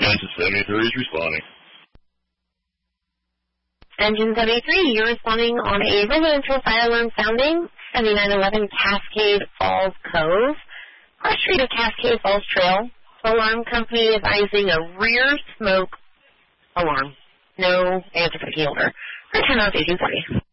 Engine 73 is responding. Engine 73, you're responding on a residential fire alarm sounding 7911 Cascade Falls Cove. Cross street of Cascade Falls Trail. Alarm company advising a rear smoke alarm. No answer for the order. For 10 on 1840.